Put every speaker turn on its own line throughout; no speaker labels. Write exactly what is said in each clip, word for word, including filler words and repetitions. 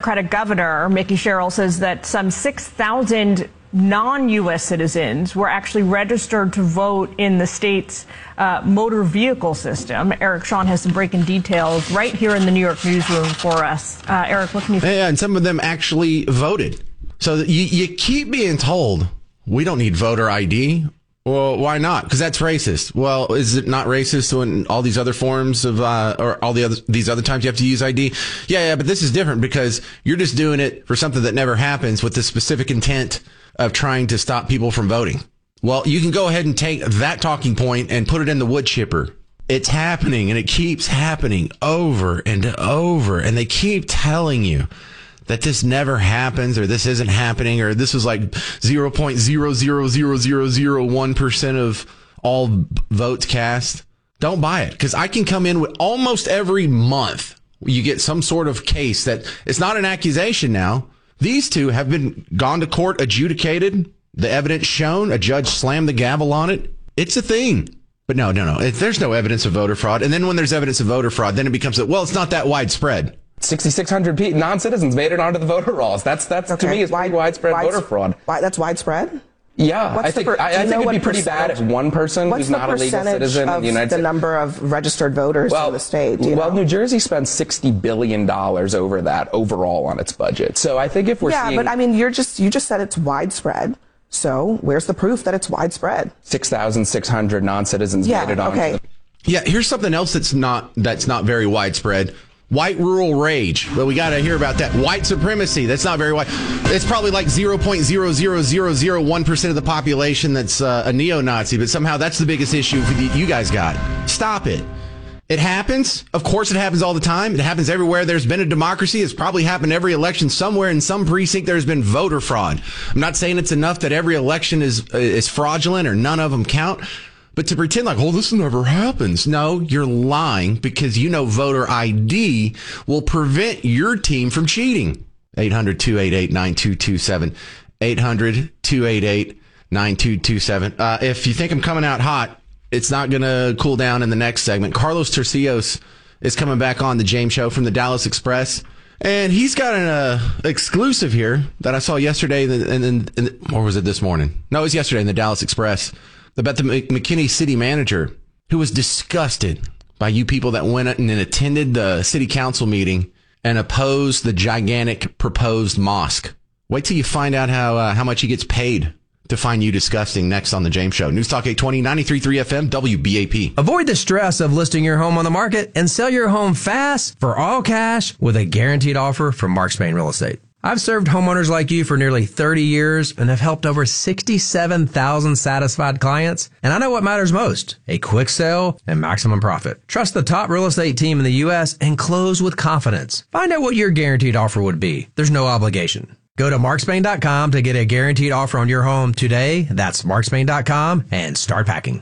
Democratic governor, Mickey Sherrill, says that some six thousand non-U S citizens were actually registered to vote in the state's uh, motor vehicle system. Eric Shawn has some breaking details right here in the New York newsroom for us. Uh, Eric, what can you say?
Yeah, and some of them actually voted. So you, you keep being told, we don't need voter I D. Well, why not? Because that's racist. Well, is it not racist when all these other forms of, uh, or all the other, these other times you have to use I D? Yeah, yeah, but this is different because you're just doing it for something that never happens with the specific intent of trying to stop people from voting. Well, you can go ahead and take that talking point and put it in the wood chipper. It's happening and it keeps happening over and over. And they keep telling you that this never happens or this isn't happening or this was like zero point zero zero zero zero zero one percent of all votes cast. Don't buy it, because I can come in with almost every month. You get some sort of case that it's not an accusation now. These two have been gone to court, adjudicated, the evidence shown, a judge slammed the gavel on it. It's a thing. But no, no, no. It, there's no evidence of voter fraud. And then when there's evidence of voter fraud, then it becomes, well, it's not that widespread.
sixty-six hundred pe- non-citizens made it onto the voter rolls. That's, that's
okay.
to me, is
Wide,
widespread
wide,
voter fraud.
Wide, that's widespread?
Yeah,
What's
I think,
per,
I, I think it'd be pretty bad if one person
what's
who's not a legal citizen in the United States.
The number of registered voters
well,
in the state. Do you
well,
know?
New Jersey spends sixty billion dollars over that overall on its budget. So I think if we're
yeah,
seeing...
Yeah, but I mean, you're just, you just said it's widespread. So where's the proof that it's widespread?
six thousand six hundred non-citizens
yeah,
made it on.
Okay.
The-
yeah, here's something else that's not, that's not very widespread. White rural rage. Well, we got to hear about that. White supremacy. That's not very wide. It's probably like zero point zero zero zero zero one percent of the population that's uh, a neo-Nazi, but somehow that's the biggest issue you guys got. Stop it. It happens. Of course it happens all the time. It happens everywhere. There's been a democracy. It's probably happened every election. Somewhere in some precinct there's been voter fraud. I'm not saying it's enough that every election is is fraudulent or none of them count. But to pretend like, oh, this never happens. No, you're lying, because you know voter I D will prevent your team from cheating. eight hundred two eight eight nine two two seven. eight hundred two eight eight nine two two seven. Uh, if you think I'm coming out hot, it's not going to cool down in the next segment. Carlos Tercios is coming back on the James Show from the Dallas Express. And he's got an uh, exclusive here that I saw yesterday, and, and, and, or was it this morning? No, it was yesterday in the Dallas Express, about the McKinney city manager who was disgusted by you people that went and attended the city council meeting and opposed the gigantic proposed mosque. Wait till you find out how uh, how much he gets paid to find you disgusting, next on the James Show. News Talk eight twenty, ninety-three point three F M, W B A P.
Avoid the stress of listing your home on the market and sell your home fast for all cash with a guaranteed offer from Mark Spain Real Estate. I've served homeowners like you for nearly thirty years and have helped over sixty-seven thousand satisfied clients. And I know what matters most: a quick sale and maximum profit. Trust the top real estate team in the U S and close with confidence. Find out what your guaranteed offer would be. There's no obligation. Go to mark spain dot com to get a guaranteed offer on your home today. That's mark spain dot com and start packing.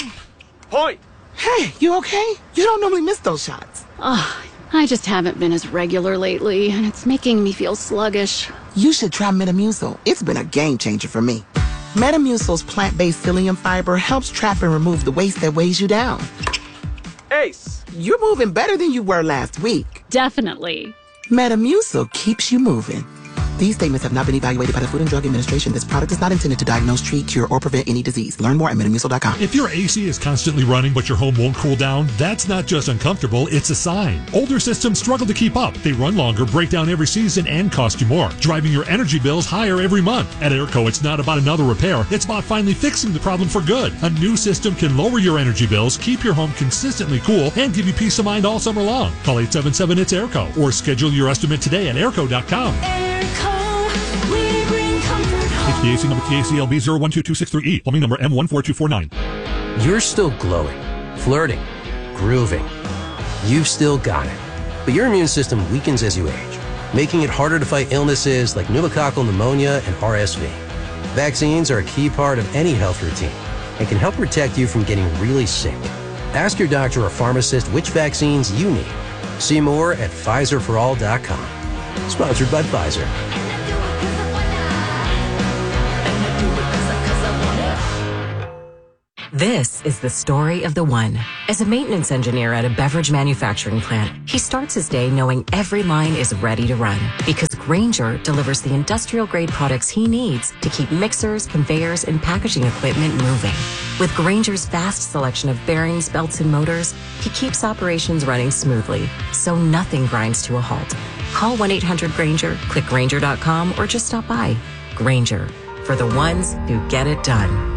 Point!
Hey, you okay? You don't normally miss those shots.
Oh, I just haven't been as regular lately, and it's making me feel sluggish.
You should try Metamucil. It's been a game changer for me. Metamucil's plant-based psyllium fiber helps trap and remove the waste that weighs you down.
Ace!
You're moving better than you were last week.
Definitely.
Metamucil keeps you moving. These statements have not been evaluated by the Food and Drug Administration. This product is not intended to diagnose, treat, cure, or prevent any disease. Learn more at metamucil dot com.
If your A C is constantly running but your home won't cool down, that's not just uncomfortable, it's a sign. Older systems struggle to keep up. They run longer, break down every season, and cost you more, driving your energy bills higher every month. At Airco, it's not about another repair. It's about finally fixing the problem for good. A new system can lower your energy bills, keep your home consistently cool, and give you peace of mind all summer long. Call eight seven seven, it's Airco, or schedule your estimate today at airco dot com. H V A C number T A C L B zero one two two six three E. Plumbing number M one four two four nine.
You're still glowing, flirting, grooving. You've still got it. But your immune system weakens as you age, making it harder to fight illnesses like pneumococcal pneumonia and R S V. Vaccines are a key part of any health routine and can help protect you from getting really sick. Ask your doctor or pharmacist which vaccines you need. See more at Pfizer for all dot com. Sponsored by Pfizer.
This is the story of the one. As a maintenance engineer at a beverage manufacturing plant, he starts his day knowing every line is ready to run because Grainger delivers the industrial-grade products he needs to keep mixers, conveyors, and packaging equipment moving. With Grainger's vast selection of bearings, belts, and motors, he keeps operations running smoothly, so nothing grinds to a halt. Call one eight hundred Grainger, click Grainger dot com, or just stop by. Grainger, for the ones who get it done.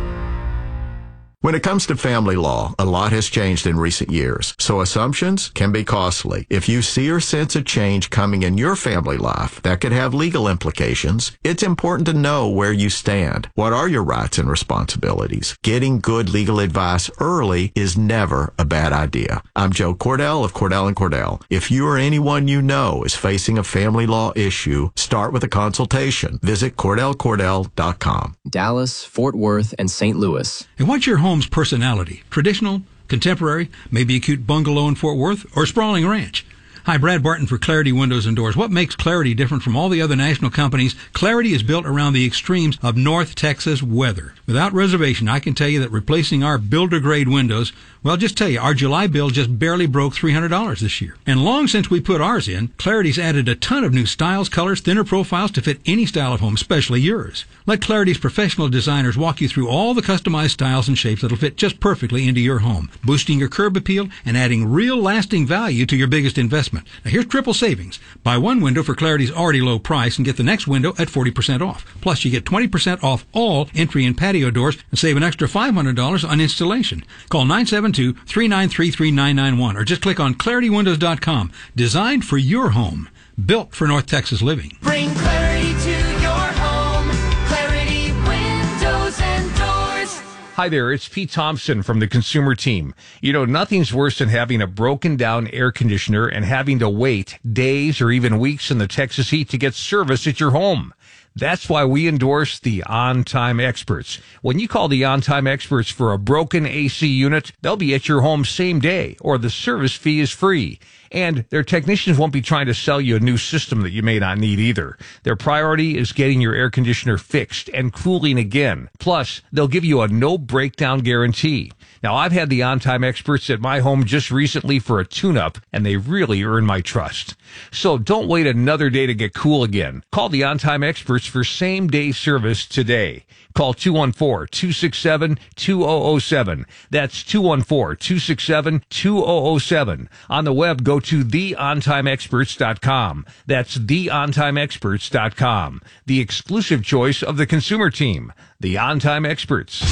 When it comes to family law, a lot has changed in recent years, so assumptions can be costly. If you see or sense a change coming in your family life that could have legal implications, it's important to know where you stand. What are your rights and responsibilities? Getting good legal advice early is never a bad idea. I'm Joe Cordell of Cordell and Cordell. If you or anyone you know is facing a family law issue, start with a consultation. Visit Cordell Cordell dot com.
Dallas, Fort Worth, and Saint Louis.
And what's your home's personality? Traditional, contemporary, maybe a cute bungalow in Fort Worth, or sprawling ranch? Hi, Brad Barton for Clarity Windows and Doors. What makes Clarity different from all the other national companies? Clarity is built around the extremes of North Texas weather. Without reservation, I can tell you that replacing our builder-grade windows, well, just tell you, our July bill just barely broke three hundred dollars this year. And long since we put ours in, Clarity's added a ton of new styles, colors, thinner profiles to fit any style of home, especially yours. Let Clarity's professional designers walk you through all the customized styles and shapes that'll fit just perfectly into your home, boosting your curb appeal and adding real lasting value to your biggest investment. Now here's triple savings. Buy one window for Clarity's already low price and get the next window at forty percent off. Plus you get twenty percent off all entry and patio doors and save an extra five hundred dollars on installation. Call nine seven two, three nine three, three nine nine one or just click on Clarity Windows dot com. Designed for your home. Built for North Texas living.
Bring clarity to your home. Clarity Windows and Doors.
Hi there, it's Pete Thompson from the Consumer Team. You know, nothing's worse than having a broken down air conditioner and having to wait days or even weeks in the Texas heat to get service at your home. That's why we endorse the On-Time Experts. When you call the On-Time Experts for a broken A C unit, they'll be at your home same day, or the service fee is free. And their technicians won't be trying to sell you a new system that you may not need either. Their priority is getting your air conditioner fixed and cooling again. Plus, they'll give you a no breakdown guarantee. Now, I've had the On-Time Experts at my home just recently for a tune-up, and they really earn my trust. So don't wait another day to get cool again. Call the On-Time Experts for same-day service today. Call two one four, two six seven, two zero zero seven. That's two one four, two six seven, two zero zero seven. On the web, go to the on time experts dot com. That's the on time experts dot com. The exclusive choice of the Consumer Team, the On-Time Experts.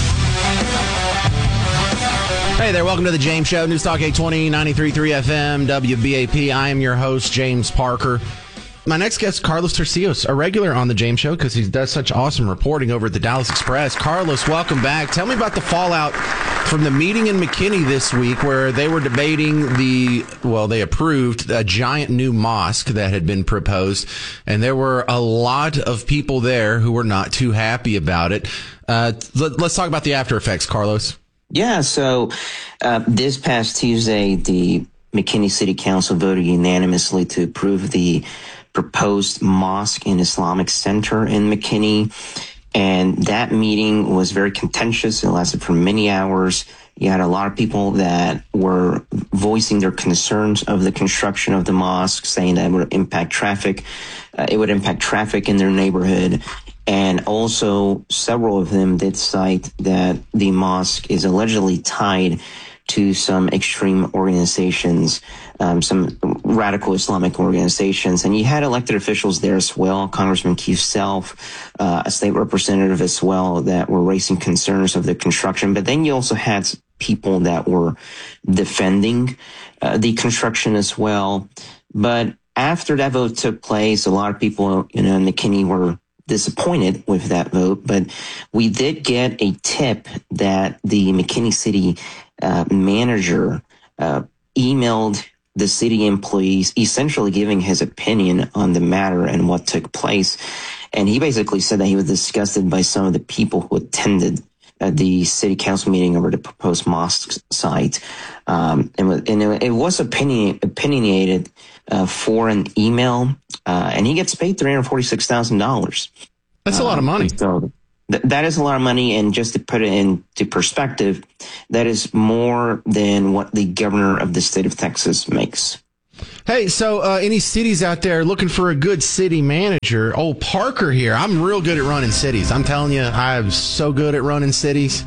Hey there, welcome to the James Show, News Talk eight twenty, ninety-three point three F M, W B A P. I am your host, James Parker. My next guest, Carlos Tercios, a regular on the James Show because he does such awesome reporting over at the Dallas Express. Carlos, welcome back. Tell me about the fallout from the meeting in McKinney this week where they were debating the, well, they approved a giant new mosque that had been proposed, and there were a lot of people there who were not too happy about it. Uh, let, let's talk about the after effects, Carlos.
Yeah, so uh, this past Tuesday, the McKinney City Council voted unanimously to approve the proposed mosque and Islamic Center in McKinney. And that meeting was very contentious. It lasted for many hours. You had a lot of people that were voicing their concerns of the construction of the mosque, saying that it would impact traffic. Uh, it would impact traffic in their neighborhood. And also, several of them did cite that the mosque is allegedly tied to some extreme organizations, um, some radical Islamic organizations. And you had elected officials there as well, Congressman Keith Self, uh, a state representative as well, that were raising concerns of the construction. But then you also had people that were defending uh, the construction as well. But after that vote took place, a lot of people, you know, in McKinney were disappointed with that vote. But we did get a tip that the McKinney City uh, manager uh, emailed the city employees, essentially giving his opinion on the matter and what took place. And he basically said that he was disgusted by some of the people who attended uh, the city council meeting over the proposed mosque site. Um, and, and it was opinion, opinionated uh, for an email, uh, and he gets paid three hundred forty-six thousand dollars.
That's a lot of money.
Uh, so, th- that is a lot of money. And just to put it into perspective, that is more than what the governor of the state of Texas makes.
Hey, so uh, any cities out there looking for a good city manager? Oh, Parker here. I'm real good at running cities. I'm telling you, I'm so good at running cities.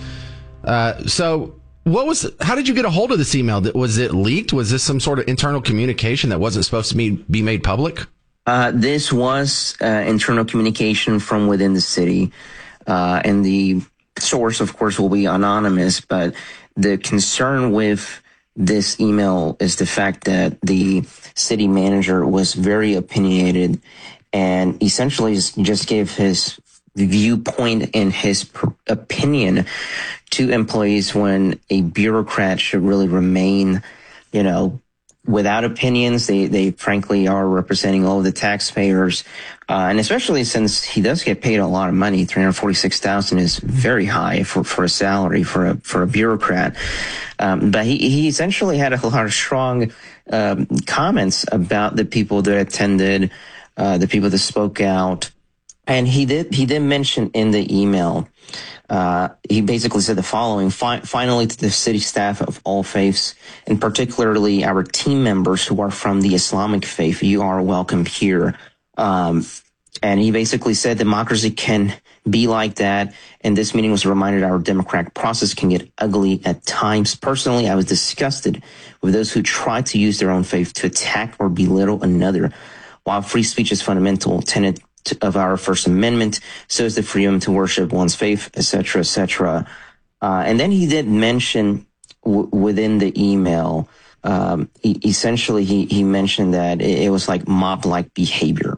Uh, so what was, how did you get a hold of this email? Was it leaked? Was this some sort of internal communication that wasn't supposed to be, be made public?
Uh, this was uh, internal communication from within the city. Uh, and the source, of course, will be anonymous. But the concern with this email is the fact that the city manager was very opinionated and essentially just gave his viewpoint and his opinion to employees when a bureaucrat should really remain, you know, without opinions. They, they frankly are representing all of the taxpayers. Uh, and especially since he does get paid a lot of money, three hundred forty-six thousand dollars is very high for, for a salary for a, for a bureaucrat. Um, but he, he essentially had a lot of strong, um, comments about the people that attended, uh, the people that spoke out. And he did, he did mention in the email, uh, he basically said the following: Fi- finally, to the city staff of all faiths, and particularly our team members who are from the Islamic faith, you are welcome here. Um, and he basically said democracy can be like that. And this meeting was a reminder that our democratic process can get ugly at times. Personally, I was disgusted with those who try to use their own faith to attack or belittle another. While free speech is fundamental tenet of our First Amendment, so is the freedom to worship one's faith, et cetera, et cetera. Uh, and then he did mention w- within the email, um, he, essentially he, he mentioned that it, it was like mob-like behavior.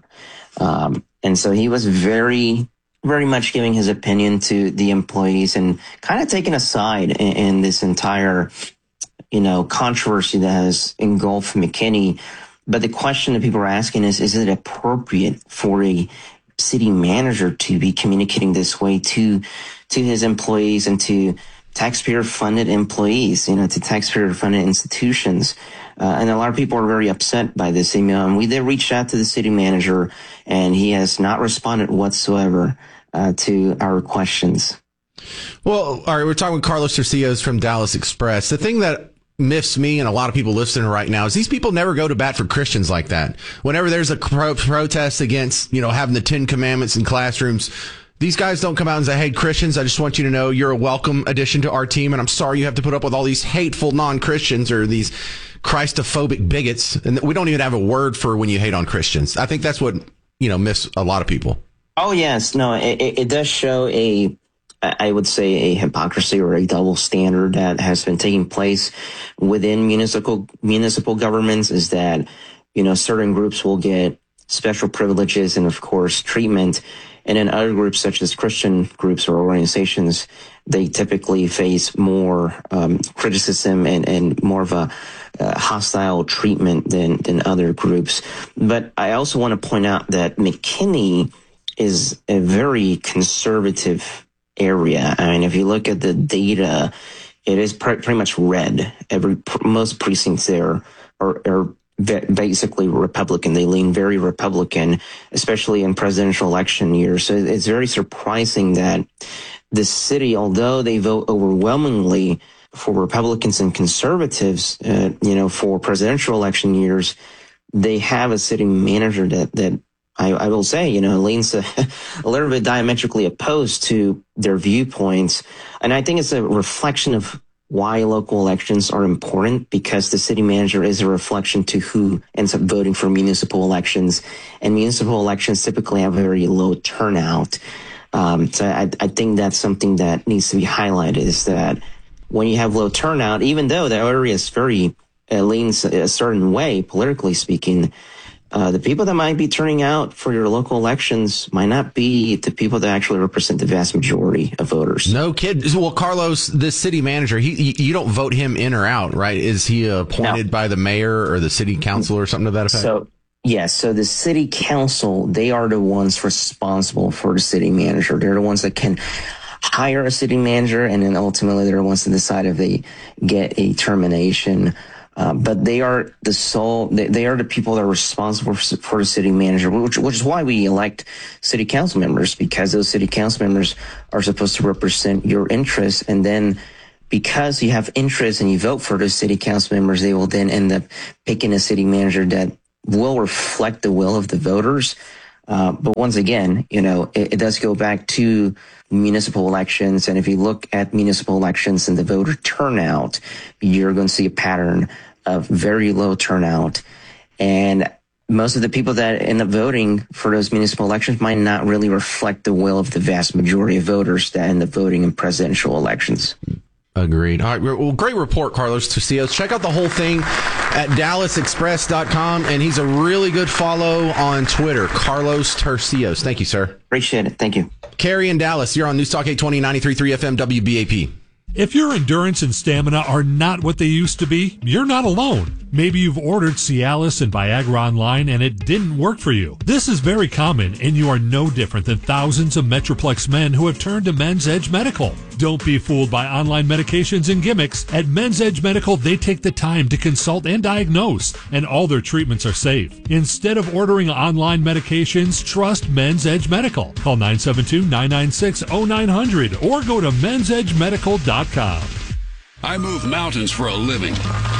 Um, and so he was very, very much giving his opinion to the employees and kind of taking a side in, in this entire, you know, controversy that has engulfed McKinney. But the question that people are asking is, is it appropriate for a city manager to be communicating this way to, to his employees and to taxpayer-funded employees, you know, to taxpayer-funded institutions? Uh, and a lot of people are very upset by this email. And we did reach out to the city manager, and he has not responded whatsoever uh, to our questions.
Well, all right, we're talking with Carlos Cercillos from Dallas Express. The thing that miffs me and a lot of people listening right now is these people never go to bat for Christians like that. Whenever there's a pro- protest against, you know, having the Ten Commandments in classrooms, these guys don't come out and say, hey, Christians, I just want you to know you're a welcome addition to our team, and I'm sorry you have to put up with all these hateful non-Christians or these Christophobic bigots. And we don't even have a word for when you hate on Christians. I think that's what, you know, miffs a lot of people.
Oh, yes. No, it, it does show a, I would say, a hypocrisy or a double standard that has been taking place within municipal municipal governments, is that, you know, certain groups will get special privileges and, of course, treatment. And then other groups, such as Christian groups or organizations, they typically face more um, criticism and, and more of a uh, hostile treatment than, than other groups. But I also want to point out that McKinney is a very conservative area. I mean, if you look at the data, it is pr- pretty much red. Every most precincts there are, are basically Republican. They lean very Republican, especially in presidential election years. So it's very surprising that the city, although they vote overwhelmingly for Republicans and conservatives, uh, you know, for presidential election years, they have a city manager that, that I, I will say, you know, leans a, a little bit diametrically opposed to their viewpoints. And I think it's a reflection of why local elections are important, because the city manager is a reflection to who ends up voting for municipal elections. And municipal elections typically have a very low turnout. Um, so I, I think that's something that needs to be highlighted, is that when you have low turnout, even though the area is very, uh, leans a certain way, politically speaking, Uh, the people that might be turning out for your local elections might not be the people that actually represent the vast majority of voters.
No kid. Well, Carlos, the city manager, he, you don't vote him in or out, right? Is he appointed no. by the mayor or the city council or something to that effect?
So, yes. So the city council, they are the ones responsible for the city manager. They're the ones that can hire a city manager, and then ultimately they're the ones that decide if they get a termination. Uh, but they are the sole, they, they are the people that are responsible for, for the city manager, which, which is why we elect city council members, because those city council members are supposed to represent your interests. And then because you have interest and you vote for those city council members, they will then end up picking a city manager that will reflect the will of the voters. Uh, but once again, you know, it, it does go back to municipal elections. And if you look at municipal elections and the voter turnout, you're going to see a pattern of very low turnout. And most of the people that end up voting for those municipal elections might not really reflect the will of the vast majority of voters that end up voting in presidential elections.
Agreed. All right. Well, great report, Carlos Tercios. Check out the whole thing at dallas express dot com. And he's a really good follow on Twitter, Carlos Tercios. Thank you, sir.
Appreciate it. Thank you.
Carrie in Dallas, you're on News Talk eight twenty, ninety-three point three F M W B A P.
If your endurance and stamina are not what they used to be, you're not alone. Maybe you've ordered Cialis and Viagra online and it didn't work for you. This is very common, and you are no different than thousands of Metroplex men who have turned to Men's Edge Medical. Don't be fooled by online medications and gimmicks. At Men's Edge Medical, they take the time to consult and diagnose, and all their treatments are safe. Instead of ordering online medications, trust Men's Edge Medical. Call nine seven two, nine nine six, zero nine zero zero or go to men's edge medical dot com.
I move mountains for a living.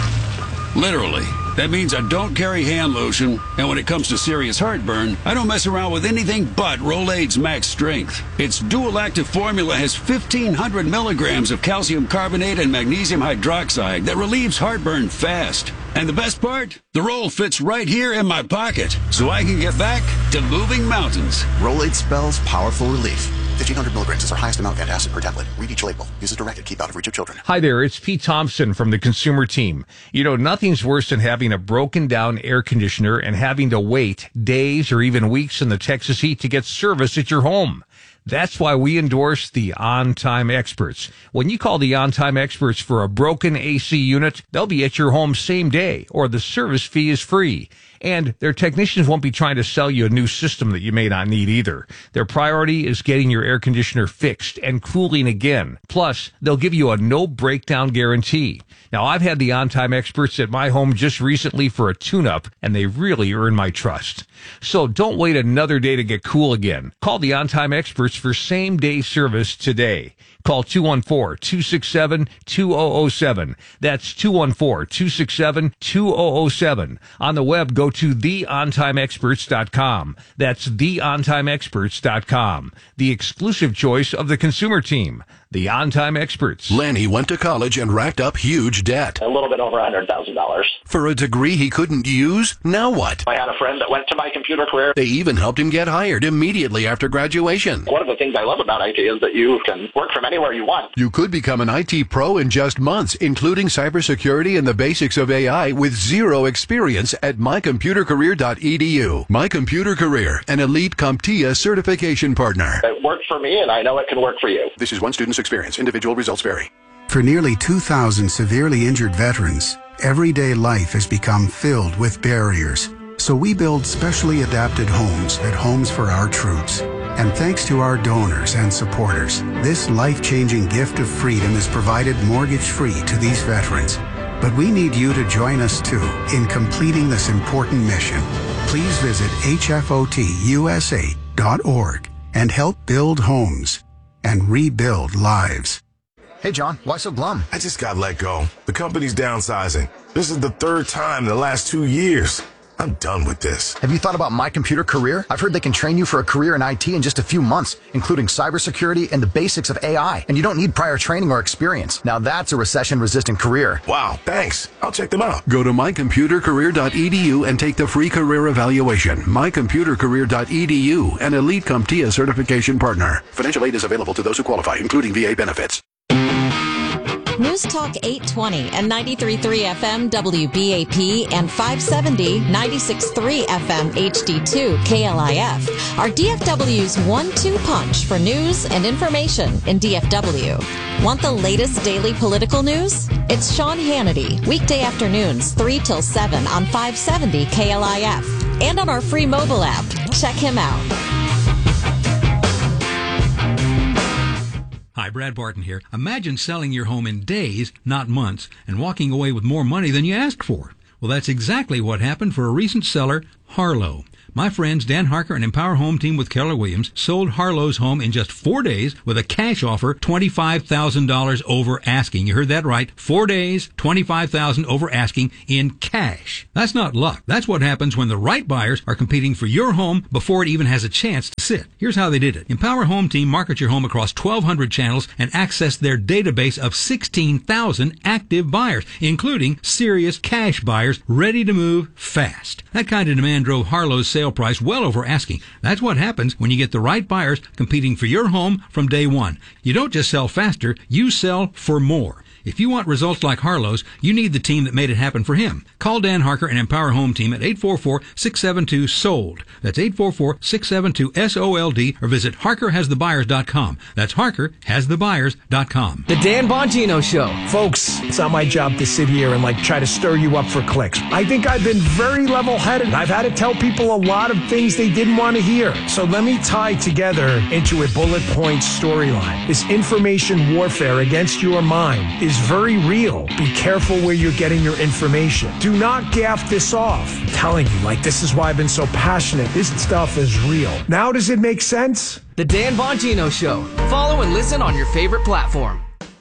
Literally. That means I don't carry hand lotion, and when it comes to serious heartburn, I don't mess around with anything but Rolaids Max Strength. Its dual active formula has fifteen hundred milligrams of calcium carbonate and magnesium hydroxide that relieves heartburn fast. And the best part? The roll fits right here in my pocket, so I can get back to moving mountains.
Rolaids spells powerful relief. fifteen hundred milligrams is our highest amount of antacid per tablet. Read each label. Use as directed. Keep out of reach of children.
Hi there, it's Pete Thompson from the Consumer Team. You know, nothing's worse than having a broken down air conditioner and having to wait days or even weeks in the Texas heat to get service at your home. That's why we endorse the On Time Experts. When you call the On Time Experts for a broken A C unit, they'll be at your home same day, or the service fee is free. And their technicians won't be trying to sell you a new system that you may not need either. Their priority is getting your air conditioner fixed and cooling again. Plus, they'll give you a no breakdown guarantee. Now, I've had the On-Time Experts at my home just recently for a tune-up, and they really earn my trust. So don't wait another day to get cool again. Call the On-Time Experts for same-day service today. Call two one four, two six seven, two zero zero seven. That's two one four, two six seven, two zero zero seven. On the web, go to the on time experts dot com. That's the on time experts dot com. The exclusive choice of the Consumer Team. The On Time Experts.
Lenny went to college and racked up huge debt.
A little bit over one hundred thousand dollars.
For a degree he couldn't use? Now what?
I had a friend that went to My Computer Career.
They even helped him get hired immediately after graduation.
One of the things I love about I T is that you can work from anywhere you want.
You could become an I T pro in just months, including cybersecurity and the basics of A I with zero experience at my computer career dot e d u. My Computer Career, an elite CompTIA certification partner.
It worked for me, and I know it can work for you.
This is one student's experience. Individual results vary.
For nearly two thousand severely injured veterans, everyday life has become filled with barriers. So we build specially adapted homes at Homes for Our Troops. And thanks to our donors and supporters, this life-changing gift of freedom is provided mortgage-free to these veterans. But we need you to join us too in completing this important mission. Please visit h f o t u s a dot org and help build homes and rebuild lives.
Hey, John, why so glum?
I just got let go. The company's downsizing. This is the third time in the last two years. I'm done with this.
Have you thought about My Computer Career? I've heard they can train you for a career in I T in just a few months, including cybersecurity and the basics of A I. And you don't need prior training or experience. Now that's a recession-resistant career.
Wow, thanks. I'll check them out.
Go to my computer career dot e d u and take the free career evaluation. my computer career dot e d u, an elite CompTIA certification partner. Financial aid is available to those who qualify, including V A benefits.
News Talk eight twenty and ninety-three point three F M W B A P and five seventy, ninety-six point three F M H D two K L I F are D F W's one two punch for news and information in D F W. Want the latest daily political news? It's Sean Hannity, weekday afternoons three till seven on five seventy K L I F and on our free mobile app. Check him out.
Hi, Brad Barton here. Imagine selling your home in days, not months, and walking away with more money than you asked for. Well, that's exactly what happened for a recent seller, Harlow. My friends Dan Harker and Empower Home Team with Keller Williams sold Harlow's home in just four days with a cash offer twenty-five thousand dollars over asking. You heard that right. Four days, twenty-five thousand dollars over asking in cash. That's not luck. That's what happens when the right buyers are competing for your home before it even has a chance to sit. Here's how they did it. Empower Home Team markets your home across twelve hundred channels and access their database of sixteen thousand active buyers, including serious cash buyers ready to move fast. That kind of demand drove Harlow's sale price well over asking. That's what happens when you get the right buyers competing for your home from day one. You don't just sell faster, you sell for more. If you want results like Harlow's, you need the team that made it happen for him. Call Dan Harker and Empower Home Team at eight four four, six seven two, S O L D. That's eight four four, six seven two, S O L D, or visit Harker Has The Buyers dot com. That's Harker Has The Buyers dot com.
The Dan Bongino Show. Folks, it's not my job to sit here and like try to stir you up for clicks. I think I've been very level-headed. I've had to tell people a lot of things they didn't want to hear. So let me tie together into a bullet point storyline. This information warfare against your mind is very real. Be careful where you're getting your information. Do not gaff this off. I'm telling you, like, this is why I've been so passionate. This stuff is real. Now does it make sense?
The Dan Bongino Show. Follow and listen on your favorite platform.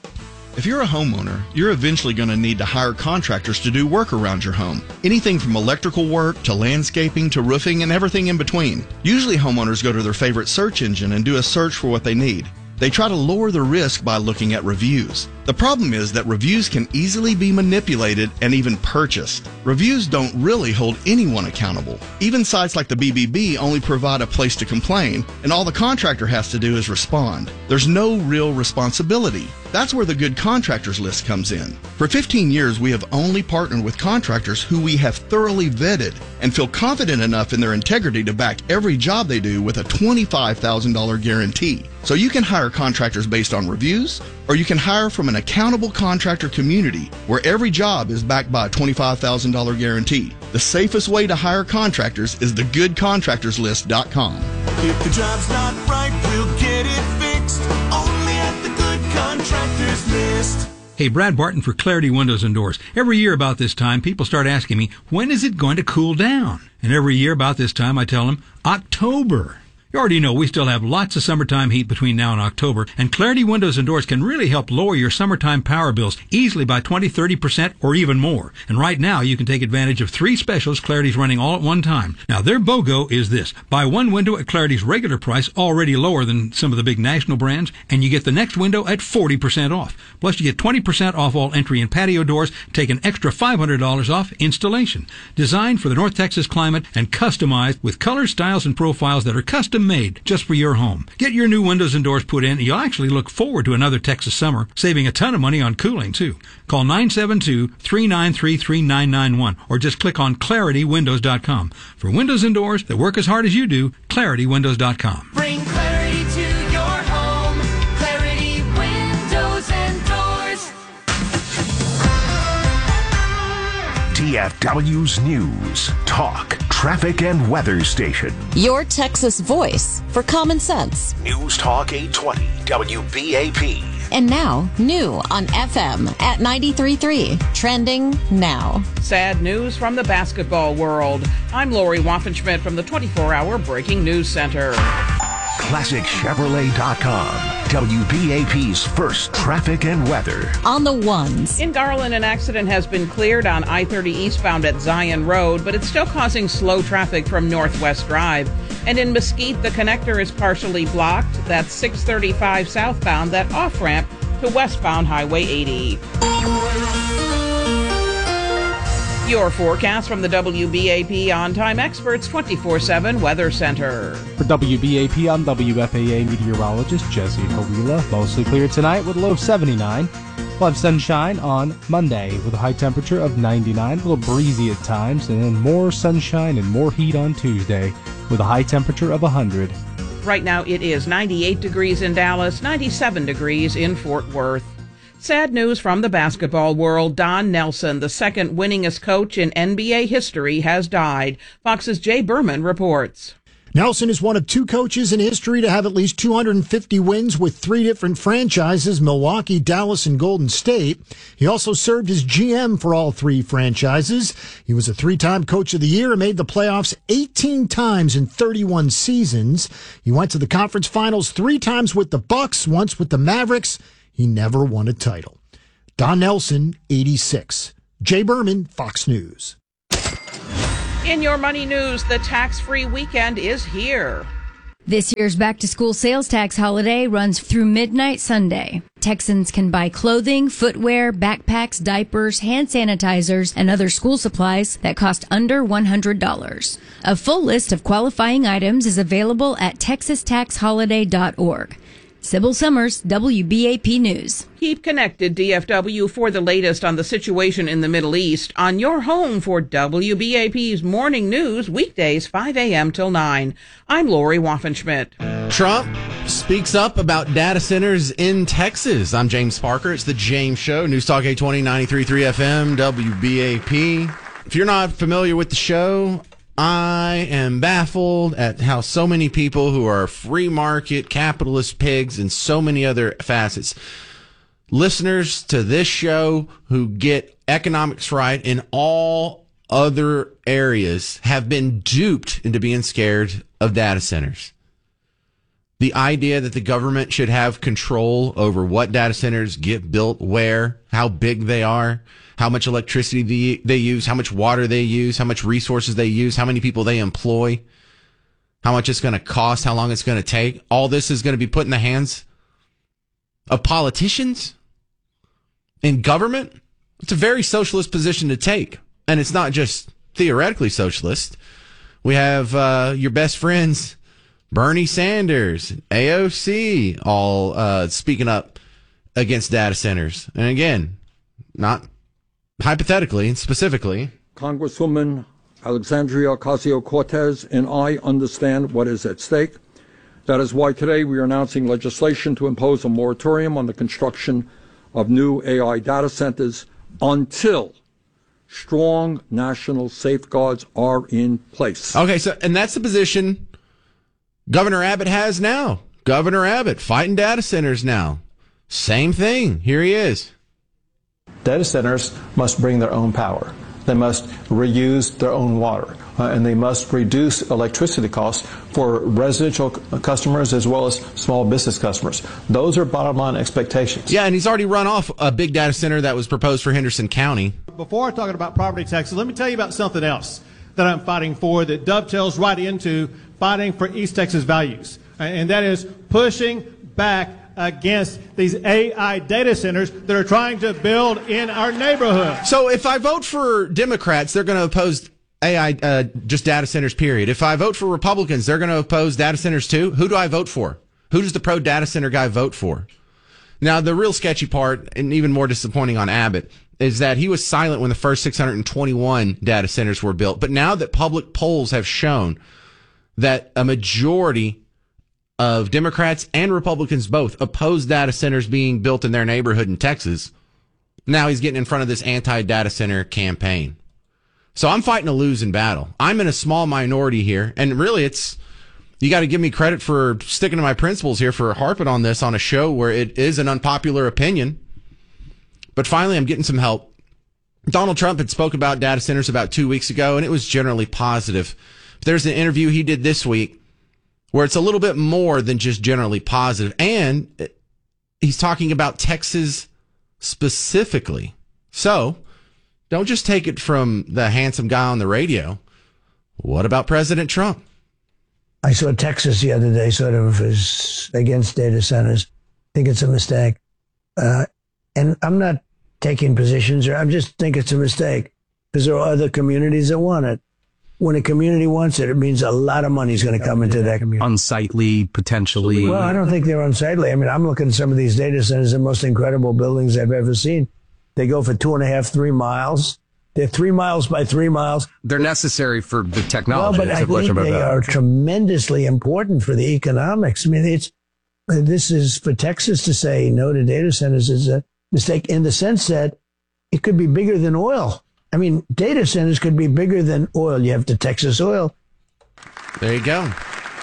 If you're a homeowner, you're eventually going to need to hire contractors to do work around your home. Anything from electrical work to landscaping to roofing and everything in between. Usually homeowners go to their favorite search engine and do a search for what they need. They try to lower the risk by looking at reviews. The problem is that reviews can easily be manipulated and even purchased. Reviews don't really hold anyone accountable. Even sites like the B B B only provide a place to complain, and all the contractor has to do is respond. There's no real responsibility. That's where the Good Contractors list comes in. For fifteen years, we have only partnered with contractors who we have thoroughly vetted and feel confident enough in their integrity to back every job they do with a twenty-five thousand dollars guarantee. So you can hire contractors based on reviews, or you can hire from an accountable contractor community where every job is backed by a twenty-five thousand dollars guarantee. The safest way to hire contractors is the good contractors list dot com.
If the job's not right, we'll get it fixed. Only at the Good Contractors List.
Hey, Brad Barton for Clarity Windows and Doors. Every year about this time, people start asking me, when is it going to cool down? And every year about this time, I tell them, October. You already know we still have lots of summertime heat between now and October, and Clarity Windows and Doors can really help lower your summertime power bills easily by twenty, thirty percent or even more. And right now, you can take advantage of three specials Clarity's running all at one time. Now, their BOGO is this. Buy one window at Clarity's regular price, already lower than some of the big national brands, and you get the next window at forty percent off. Plus, you get twenty percent off all entry and patio doors, take an extra five hundred dollars off installation. Designed for the North Texas climate and customized with colors, styles, and profiles that are custom made just for your home. Get your new windows and doors put in, and you'll actually look forward to another Texas summer, saving a ton of money on cooling, too. Call nine seven two, three nine three, three nine nine one or just click on Clarity Windows dot com. For windows and doors that work as hard as you do, Clarity Windows dot com.
Bring clarity to your home. Clarity Windows and Doors.
T F W's News, Talk, Traffic and Weather Station.
Your Texas voice for common sense.
News Talk eight twenty W B A P.
And now, new on F M at ninety-three point three. Trending now.
Sad news from the basketball world. I'm Lori Waffenschmidt from the twenty-four hour Breaking News Center.
Classic Chevrolet dot com. W B A P's first traffic and weather.
On the ones.
In Garland, an accident has been cleared on I thirty eastbound at Zion Road, but it's still causing slow traffic from Northwest Drive. And in Mesquite, the connector is partially blocked. That's six thirty-five southbound, that off-ramp to westbound Highway eighty. Your forecast from the W B A P On Time Experts twenty-four seven Weather Center.
For W B A P, I'm W F A A meteorologist Jesse Hovila. Mostly clear tonight with a low of seventy-nine. We'll have sunshine on Monday with a high temperature of ninety-nine, a little breezy at times, and then more sunshine and more heat on Tuesday with a high temperature of one hundred.
Right now it is ninety-eight degrees in Dallas, ninety-seven degrees in Fort Worth. Sad news from the basketball world. Don Nelson, the second winningest coach in N B A history, has died. Fox's Jay Berman reports.
Nelson is one of two coaches in history to have at least two hundred fifty wins with three different franchises, Milwaukee, Dallas, and Golden State. He also served as G M for all three franchises. He was a three-time Coach of the Year and made the playoffs eighteen times in thirty-one seasons. He went to the conference finals three times with the Bucks, once with the Mavericks. He never won a title. Don Nelson, eighty-six. Jay Berman, Fox News.
In your money news, the tax-free weekend is here.
This year's back-to-school sales tax holiday runs through midnight Sunday. Texans can buy clothing, footwear, backpacks, diapers, hand sanitizers, and other school supplies that cost under one hundred dollars. A full list of qualifying items is available at texas tax holiday dot org. Sybil Summers, W B A P News.
Keep connected, D F W, for the latest on the situation in the Middle East on your home for W B A P's Morning News, weekdays five a.m. till nine. I'm Lori Waffenschmidt.
Trump speaks up about data centers in Texas. I'm James Parker. It's the James Show, News Talk eight twenty, ninety-three point three F M, W B A P. If you're not familiar with the show, I am baffled at how so many people who are free market capitalist pigs and so many other facets, listeners to this show who get economics right in all other areas, have been duped into being scared of data centers. The idea that the government should have control over what data centers get built where, how big they are, how much electricity they, they use, how much water they use, how much resources they use, how many people they employ, how much it's going to cost, how long it's going to take. All this is going to be put in the hands of politicians in government. It's a very socialist position to take. And it's not just theoretically socialist. We have uh, your best friends, Bernie Sanders, A O C, all uh, speaking up against data centers. And again, not hypothetically and specifically.
Congresswoman Alexandria Ocasio-Cortez and I understand what is at stake. That is why today we are announcing legislation to impose a moratorium on the construction of new A I data centers until strong national safeguards are in place.
Okay, so and that's the position Governor Abbott has now. Governor Abbott fighting data centers now. Same thing. Here he is.
Data centers must bring their own power. They must reuse their own water, uh, and they must reduce electricity costs for residential c- customers as well as small business customers. Those are bottom line expectations.
Yeah, and he's already run off a big data center that was proposed for Henderson County.
Before talking about property taxes, let me tell you about something else that I'm fighting for that dovetails right into fighting for East Texas values, and that is pushing back against these A I data centers that are trying to build in our neighborhood.
So if I vote for Democrats, they're going to oppose A I, uh, just data centers, period. If I vote for Republicans, they're going to oppose data centers too. Who do I vote for? Who does the pro data center guy vote for? Now, the real sketchy part, and even more disappointing on Abbott, is that he was silent when the first six hundred twenty-one data centers were built. But now that public polls have shown that a majority of Democrats and Republicans both oppose data centers being built in their neighborhood in Texas, now he's getting in front of this anti-data center campaign. So I'm fighting a losing battle. I'm in a small minority here, and really it's, you got to give me credit for sticking to my principles here, for harping on this on a show where it is an unpopular opinion. But finally, I'm getting some help. Donald Trump had spoke about data centers about two weeks ago, and it was generally positive. There's an interview he did this week where it's a little bit more than just generally positive. And he's talking about Texas specifically. So don't just take it from the handsome guy on the radio. What about President Trump?
I saw Texas the other day sort of is against data centers. I think it's a mistake. Uh, and I'm not taking positions, or I just think it's a mistake because there are other communities that want it. When a community wants it, it means a lot of money is going to come into that community.
Unsightly, potentially.
Well, I don't think they're unsightly. I mean, I'm looking at some of these data centers, the most incredible buildings I've ever seen. They go for two and a half, three miles. They're three miles by three miles.
They're necessary for the technology.
Well, but I think they are tremendously important for the economics. I mean, it's this is for Texas to say no to data centers is a mistake in the sense that it could be bigger than oil. I mean, data centers could be bigger than oil. You have the Texas oil.
There you go.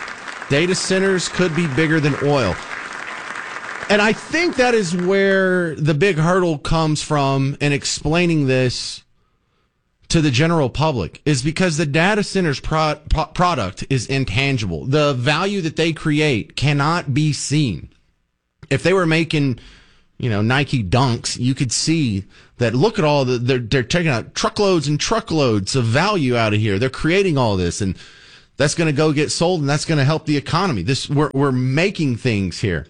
Data centers could be bigger than oil. And I think that is where the big hurdle comes from in explaining this to the general public, is because the data center's pro- pro- product is intangible. The value that they create cannot be seen. If they were making, you know, Nike Dunks, you could see that, look at all the, they're, they're taking out truckloads and truckloads of value out of here. They're creating all this, and that's going to go get sold, and that's going to help the economy. This, we're, we're making things here.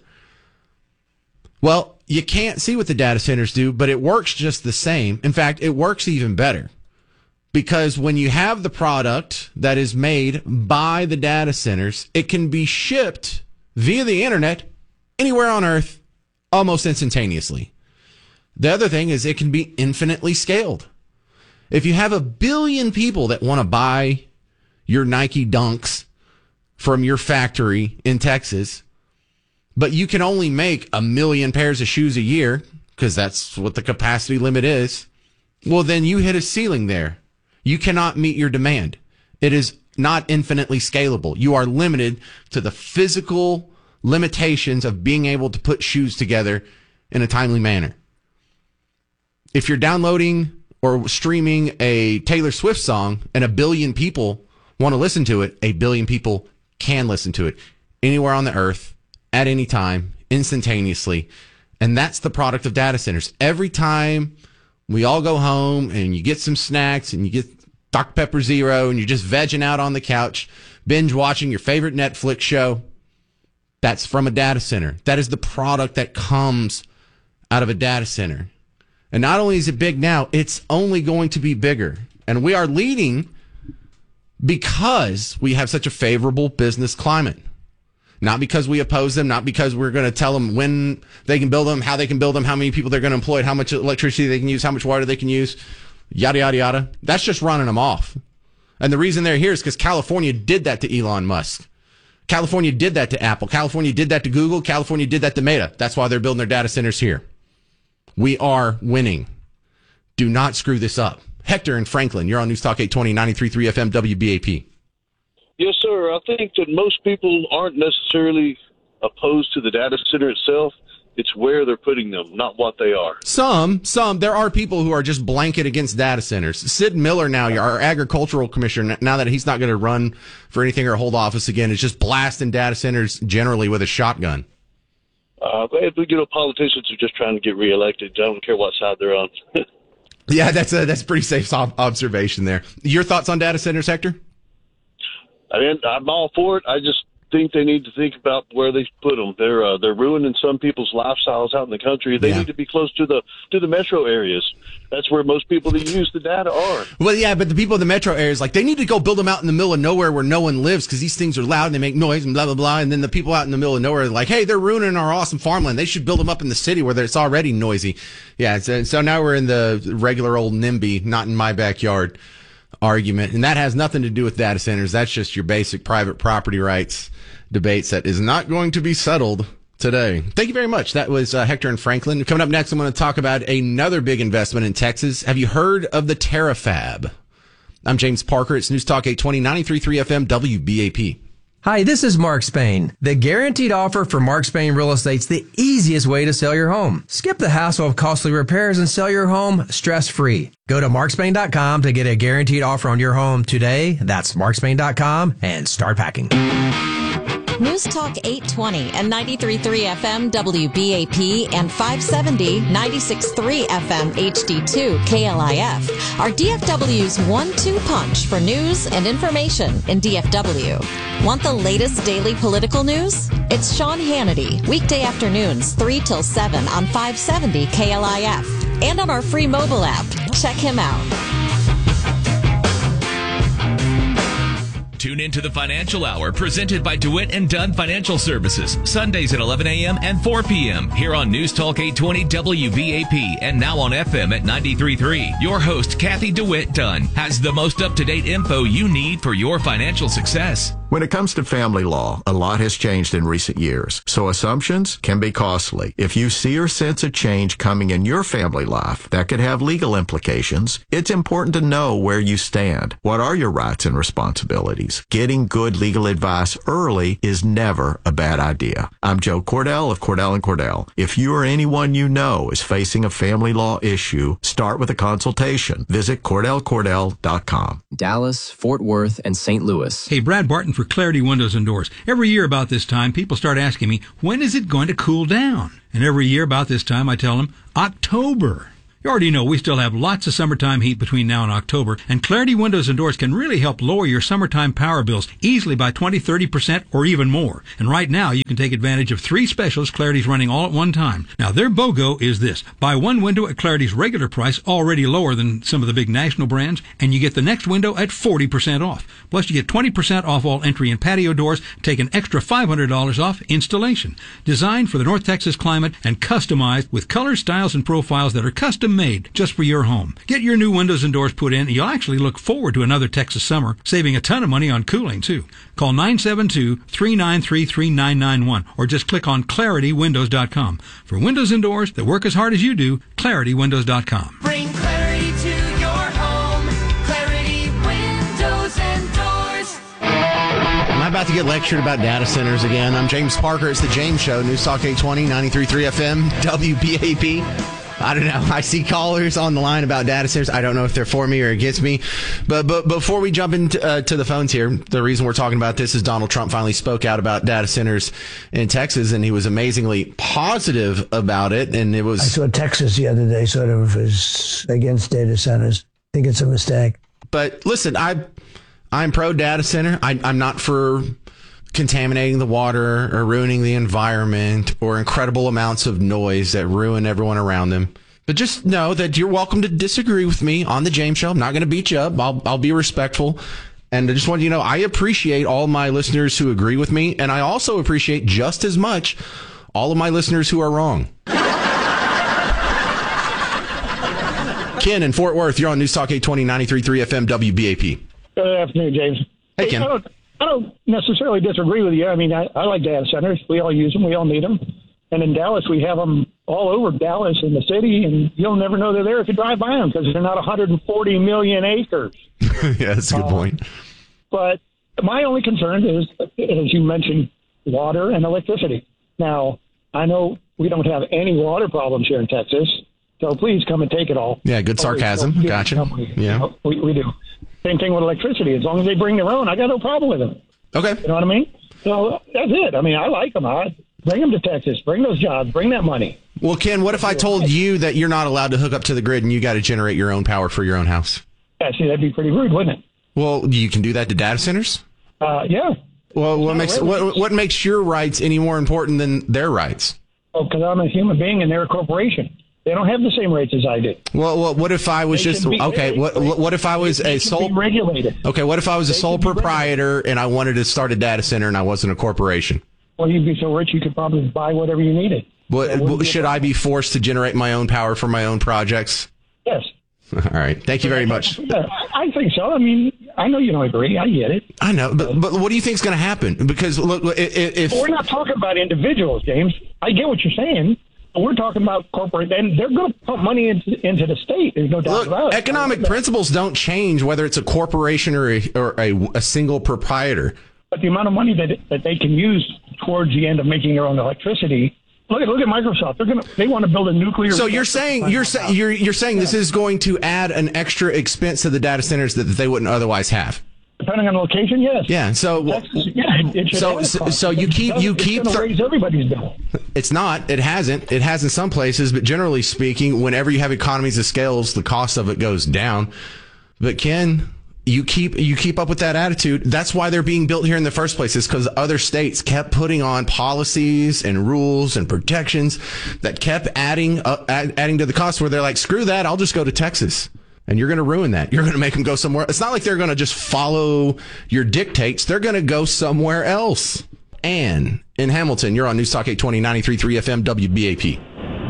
Well, you can't see what the data centers do, but it works just the same. In fact, it works even better. Because when you have the product that is made by the data centers, it can be shipped via the internet anywhere on Earth almost instantaneously. The other thing is it can be infinitely scaled. If you have a billion people that want to buy your Nike Dunks from your factory in Texas, but you can only make a million pairs of shoes a year, because that's what the capacity limit is, well, then you hit a ceiling there. You cannot meet your demand. It is not infinitely scalable. You are limited to the physical limitations of being able to put shoes together in a timely manner. If you're downloading or streaming a Taylor Swift song and a billion people want to listen to it, a billion people can listen to it anywhere on the earth, at any time, instantaneously. And that's the product of data centers. Every time we all go home and you get some snacks and you get Doctor Pepper Zero and you're just vegging out on the couch, binge watching your favorite Netflix show, that's from a data center. That is the product that comes out of a data center. And not only is it big now, it's only going to be bigger. And we are leading because we have such a favorable business climate. Not because we oppose them, not because we're going to tell them when they can build them, how they can build them, how many people they're going to employ, how much electricity they can use, how much water they can use, yada, yada, yada. That's just running them off. And the reason they're here is because California did that to Elon Musk. California did that to Apple. California did that to Google. California did that to Meta. That's why they're building their data centers here. We are winning. Do not screw this up. Hector and Franklin, you're on News Talk eight twenty, ninety-three point three F M, W B A P.
Yes, sir. I think that most people aren't necessarily opposed to the data center itself. It's where they're putting them, not what they are.
Some, some. There are people who are just blanket against data centers. Sid Miller now, our agricultural commissioner, now that he's not going to run for anything or hold office again, is just blasting data centers generally with a shotgun.
Uh, you know, politicians are just trying to get reelected. I don't care what side they're on.
Yeah, that's a, that's a pretty safe observation there. Your thoughts on data centers, Hector?
I mean, I'm all for it. I just think they need to think about where they put them. They're uh, they're ruining some people's lifestyles out in the country. They yeah. need to be close to the to the metro areas. That's where most people that use the data are.
Well, yeah, but the people in the metro areas, like, they need to go build them out in the middle of nowhere where no one lives, because these things are loud and they make noise and blah, blah, blah. And then the people out in the middle of nowhere are like, hey, they're ruining our awesome farmland. They should build them up in the city where it's already noisy. Yeah, so, so now we're in the regular old NIMBY, not in my backyard argument. And that has nothing to do with data centers. That's just your basic private property rights debates that is not going to be settled today. Thank you very much. That was uh, Hector and Franklin. Coming up next, I'm going to talk about another big investment in Texas. Have you heard of the TerraFab? I'm James Parker. It's News Talk eight twenty, ninety-three point three F M, W B A P.
Hi, this is Mark Spain. The Guaranteed Offer for Mark Spain Real Estate's the easiest way to sell your home. Skip the hassle of costly repairs and sell your home stress-free. Go to mark spain dot com to get a guaranteed offer on your home today. That's mark spain dot com and start packing.
News Talk eight twenty and ninety-three point three F M W B A P and five seventy, ninety-six point three F M H D two K L I F are D F W's one two punch for news and information in D F W. Want the latest daily political news? It's Sean Hannity, weekday afternoons three till seven on five seventy K L I F and on our free mobile app. Check him out.
Tune into the Financial Hour presented by DeWitt and Dunn Financial Services, Sundays at eleven a.m. and four p.m. here on News Talk eight twenty W B A P and now on F M at ninety-three point three. Your host, Kathy DeWitt Dunn, has the most up-to-date info you need for your financial success.
When it comes to family law, a lot has changed in recent years, so assumptions can be costly. If you see or sense a change coming in your family life that could have legal implications, it's important to know where you stand. What are your rights and responsibilities? Getting good legal advice early is never a bad idea. I'm Joe Cordell of Cordell and Cordell. If you or anyone you know is facing a family law issue, start with a consultation. Visit Cordell Cordell dot com.
Dallas, Fort Worth, and Saint Louis.
Hey, Brad Barton for Clarity Windows and Doors. Every year about this time, people start asking me, when is it going to cool down? And every year about this time, I tell them, October. You already know we still have lots of summertime heat between now and October, and Clarity Windows and Doors can really help lower your summertime power bills easily by twenty, thirty percent or even more. And right now, you can take advantage of three specials Clarity's running all at one time. Now, their BOGO is this. Buy one window at Clarity's regular price, already lower than some of the big national brands, and you get the next window at forty percent off. Plus, you get twenty percent off all entry and patio doors, take an extra five hundred dollars off installation. Designed for the North Texas climate and customized with colors, styles, and profiles that are custom made just for your home. Get your new windows and doors put in, and you'll actually look forward to another Texas summer, saving a ton of money on cooling, too. Call nine seven two, three nine three, three nine nine one or just click on Clarity Windows dot com. For windows and doors that work as hard as you do, Clarity Windows dot com.
Bring clarity to your home. Clarity Windows and Doors.
Am I about to get lectured about data centers again? I'm James Parker. It's the James Show. News Talk eight twenty, ninety-three point three F M, W B A P. I don't know. I see callers on the line about data centers. I don't know if they're for me or against me. But but before we jump into uh, to the phones here, the reason we're talking about this is Donald Trump finally spoke out about data centers in Texas, and he was amazingly positive about it. And it was.
I saw Texas the other day sort of is against data centers. I think it's a mistake.
But listen, I I'm pro data center. I, I'm not for contaminating the water or ruining the environment or incredible amounts of noise that ruin everyone around them. But just know that you're welcome to disagree with me on the James Show. I'm not going to beat you up. I'll, I'll be respectful. And I just want you to know, I appreciate all my listeners who agree with me. And I also appreciate just as much all of my listeners who are wrong. Ken in Fort Worth, you're on News Talk eight twenty, ninety-three point three F M, W B A P.
Good afternoon, James.
Hey, Ken.
I don't, I don't necessarily disagree with you. I mean, I, I like data centers. We all use them. We all need them. And in Dallas, we have them all over Dallas in the city, and you'll never know they're there if you drive by them because they're not one hundred forty million acres.
Yeah, that's a good uh, point.
But my only concern is, as you mentioned, water and electricity. Now, I know we don't have any water problems here in Texas, so please come and take it all.
Yeah, good sarcasm.
Always,
gotcha.
Company.
Yeah.
You know, we, we do. Same thing with electricity. As long as they bring their own, I got no problem with them.
Okay.
You know what I mean? So that's it. I mean, I like them. I bring them to Texas. Bring those jobs. Bring that money.
Well, Ken, what if I told you that you're not allowed to hook up to the grid and you got to generate your own power for your own house?
Yeah, see, that'd be pretty rude, wouldn't it?
Well, you can do that to data centers?
Uh, yeah.
Well, what makes what, what makes your rights any more important than their rights?
Oh, because I'm a human being and they're a corporation. They don't have the same rates as I do.
Well, well what if I was
They
just
should be-
okay? What what if I was
They
a
should
sole
be regulated?
Okay, what if I was a
They
sole
should be
proprietor and I wanted to start a data center and I wasn't a corporation?
Well, you'd be so rich you could probably buy whatever you needed.
What,
That wouldn't be a
should I be forced to generate my own power for my own projects?
Yes.
All right. Thank you very much.
Yeah, I think so. I mean, I know you don't agree. I get it.
I know, but but what do you think is going to happen? Because look, if, if
But we're not talking about individuals, James. I get what you're saying. But we're talking about corporate, and they're going to put money into, into the state. There's no doubt
look,
about it.
economic principles don't change whether it's a corporation or a, or a, a single proprietor.
But the amount of money that that they can use towards the end of making their own electricity. Look at look at Microsoft. They're gonna they want to build a nuclear.
So you're saying you're saying you're you're saying this is going to add an extra expense to the data centers that they wouldn't otherwise have.
Depending on the location, yes.
Yeah. So
Texas, yeah, it, it should
so
add a
so,
cost.
so you
If it
keep
doesn't,
you
it's
keep
gonna
th-
raise everybody's bill.
It's not. It hasn't. It has in some places, but generally speaking, whenever you have economies of scales, the cost of it goes down. But Ken, you keep you keep up with that attitude. That's why they're being built here in the first place, is because other states kept putting on policies and rules and protections that kept adding uh, add, adding to the cost. Where they're like, screw that, I'll just go to Texas. And you're going to ruin that. You're going to make them go somewhere. It's not like they're going to just follow your dictates. They're going to go somewhere else. Ann in Hamilton, you're on News Talk eight twenty, ninety-three point three F M, W B A P.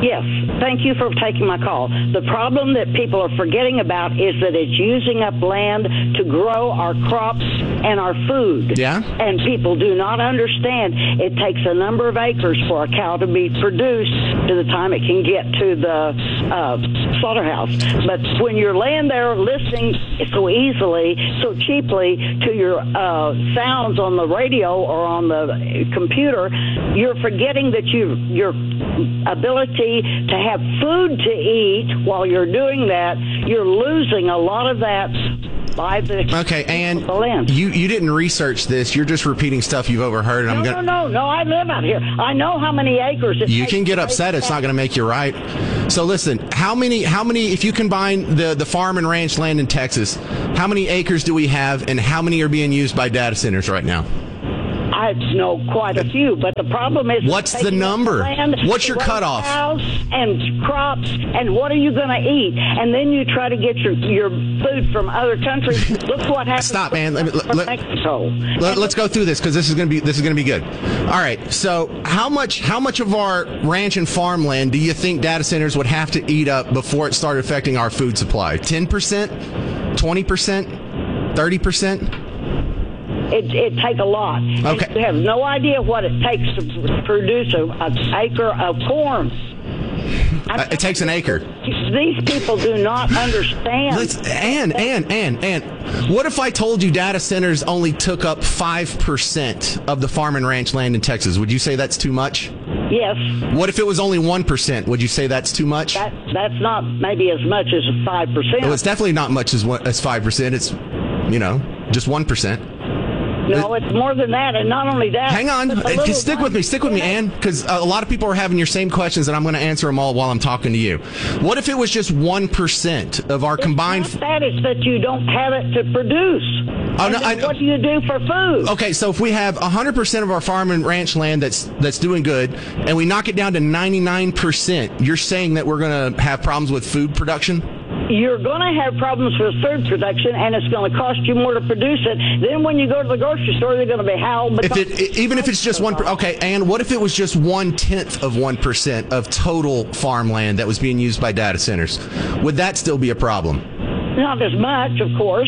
Yes, thank you for taking my call. The problem that people are forgetting about is that it's using up land to grow our crops and our food.
Yeah.
And people do not understand it takes a number of acres for a cow to be produced to the time it can get to the uh, slaughterhouse. But when you're laying there listening so easily, so cheaply to your uh, sounds on the radio or on the computer, you're forgetting that you your ability to have food to eat while you're doing that, you're losing a lot of that by the
okay, and you you didn't research this. You're just repeating stuff you've overheard. And
no,
I'm gonna,
no, no, no. I live out here. I know how many acres. It
you
takes
can get
to
upset.
raise
It's not going to make you right. So listen, how many how many if you combine the the farm and ranch land in Texas, how many acres do we have, and how many are being used by data centers right now?
I know quite a few, but the problem is
what's the
taking
number?
the land,
What's your
raise
cutoff?
Cows and crops, and what are you going to eat? And then you try to get your your food from other countries. Look what happens.
Stop, man. Let me, let, let,
Mexico.
Let, let's go through this because this is going to be this is going to be good. All right. So how much how much of our ranch and farmland do you think data centers would have to eat up before it started affecting our food supply? Ten percent, twenty percent, thirty percent.
It it take a lot.
Okay.
And you have no idea what it takes to produce a, an acre of corn.
Uh, it takes an acre.
These people do not understand.
Let's, and, and, and, and, what if I told you data centers only took up five percent of the farm and ranch land in Texas? Would you say that's too much?
Yes.
What if it was only one percent? Would you say that's too much?
That, that's not maybe as much as five percent.
Well, it's definitely not much as, as five percent. It's, you know, just one percent.
No, it's more than that, and not only that.
Hang on,
little
stick with me, stick with me, Ann, because a lot of people are having your same questions, and I'm going to answer them all while I'm talking to you. What if it was just one percent of our
it's
combined...
Not that, it's that you don't have it to produce.
Oh, no, I,
what do you do for food?
Okay, so if we have one hundred percent of our farm and ranch land that's that's doing good, and we knock it down to ninety-nine percent, you're saying that we're going to have problems with food production?
You're going to have problems with food production, and it's going to cost you more to produce it. Then when you go to the grocery store, they're going to be howled.
If it, even if it's just one, okay, and what if it was just one tenth of one percent of total farmland that was being used by data centers? Would that still be a problem?
Not as much, of course.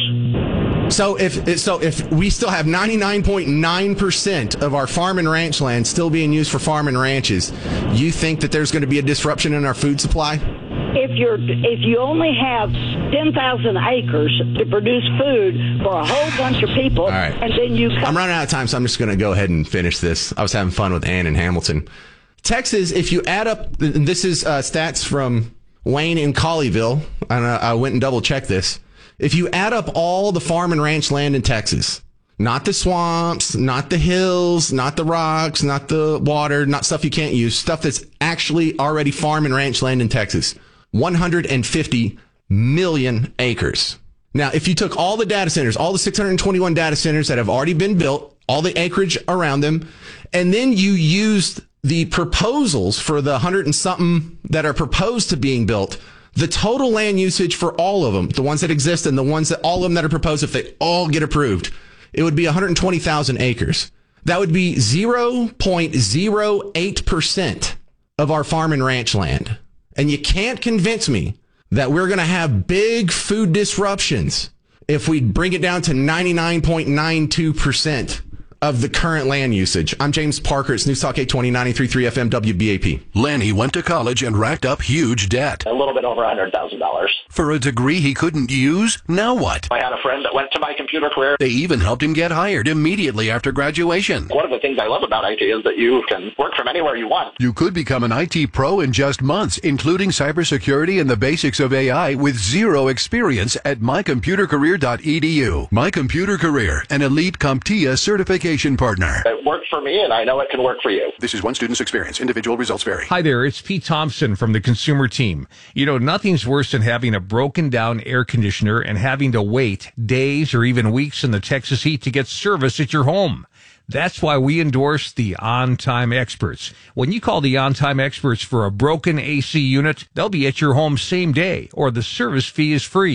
So if so, if we still have ninety-nine point nine percent of our farm and ranch land still being used for farm and ranches, you think that there's going to be a disruption in our food supply?
If you're if you only have ten thousand acres to produce food for a whole bunch of people,
all right,
and then you come
I'm running out of time, so I'm just going to go ahead and finish this. I was having fun with Ann in Hamilton. Texas, if you add up, and this is uh, stats from Wayne in Colleyville, and uh, I went and double checked this. If you add up all the farm and ranch land in Texas, not the swamps, not the hills, not the rocks, not the water, not stuff you can't use, stuff that's actually already farm and ranch land in Texas, one hundred fifty million acres. Now, if you took all the data centers, all the six hundred twenty-one data centers that have already been built, all the acreage around them, and then you used the proposals for the hundred and something that are proposed to being built, the total land usage for all of them, the ones that exist and the ones that all of them that are proposed, if they all get approved, it would be one hundred twenty thousand acres. That would be zero point zero eight percent of our farm and ranch land. And you can't convince me that we're going to have big food disruptions if we bring it down to ninety-nine point nine two percent of the current land usage. I'm James Parker. It's News Talk eight twenty, ninety-three point three F M W B A P.
Lanny went to college and racked up huge debt.
A little bit over one hundred thousand dollars.
For a degree he couldn't use? Now what?
I had a friend that went to my computer career.
They even helped him get hired immediately after graduation.
One of the things I love about I T is that you can work from anywhere you want.
You could become an I T pro in just months, including cybersecurity and the basics of A I with zero experience at my computer career dot e d u. My Computer Career, an elite CompTIA certification partner.
It worked for me, and I know it can work for you.
This is one student's experience. Individual results vary.
Hi there, it's Pete Thompson from the Consumer Team. You know, nothing's worse than having a broken down air conditioner and having to wait days or even weeks in the Texas heat to get service at your home. That's why we endorse the On Time Experts. When you call the On Time Experts for a broken A C unit, they'll be at your home same day, or the service fee is free.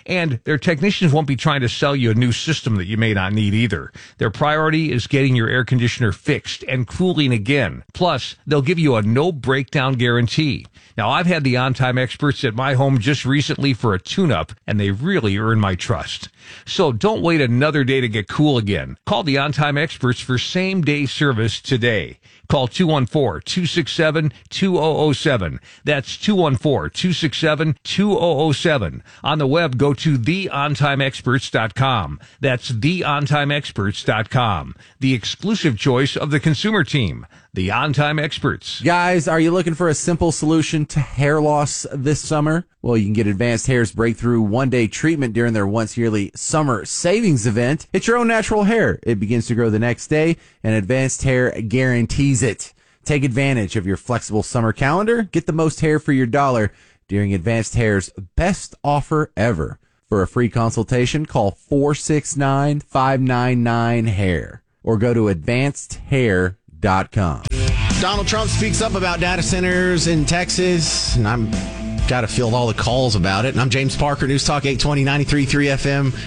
And their technicians won't be trying to sell you a new system that you may not need either. Their priority is getting your air conditioner fixed and cooling again. Plus, they'll give you a no breakdown guarantee. Now, I've had the On-Time Experts at my home just recently for a tune-up, and they really earn my trust. So don't wait another day to get cool again. Call the On-Time Experts for same-day service today. Call two one four, two six seven, two zero zero seven. That's two one four, two six seven, two zero zero seven. On the web, go to the on time experts dot com. That's the on time experts dot com. The exclusive choice of the consumer team. The On-Time Experts.
Guys, are you looking for a simple solution to hair loss this summer? Well, you can get Advanced Hair's breakthrough one-day treatment during their once-yearly summer savings event. It's your own natural hair. It begins to grow the next day, and Advanced Hair guarantees it. Take advantage of your flexible summer calendar. Get the most hair for your dollar during Advanced Hair's best offer ever. For a free consultation, call four six nine, five nine nine, hair or go to advanced hair dot com. Donald Trump speaks up about data centers in Texas, and I'm got to field all the calls about it. And I'm James Parker, News Talk eight twenty, ninety-three point three F M,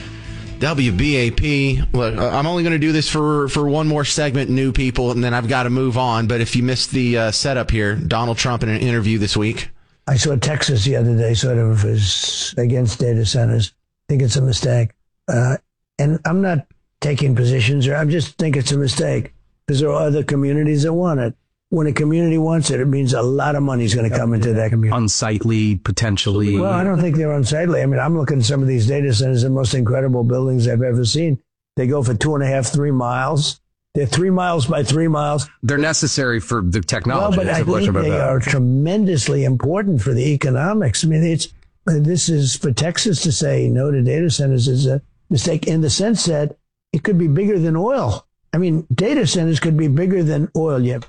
W B A P. Look, I'm only going to do this for, for one more segment, new people, and then I've got to move on. But if you missed the uh, setup here, Donald Trump in an interview this week.
I saw Texas the other day sort of is against data centers. I think it's a mistake. Uh, and I'm not taking positions, or I just think it's a mistake. Because there are other communities that want it. When a community wants it, it means a lot of money is going to come into that community.
Unsightly, potentially.
Well, I don't think they're unsightly. I mean, I'm looking at some of these data centers, the most incredible buildings I've ever seen. They go for two and a half, three miles. They're three miles by three miles.
They're necessary for the technology.
Well, but I think they that. are tremendously important for the economics. I mean, it's this is for Texas to say no to data centers is a mistake in the sense that it could be bigger than oil. I mean, data centers could be bigger than oil yet.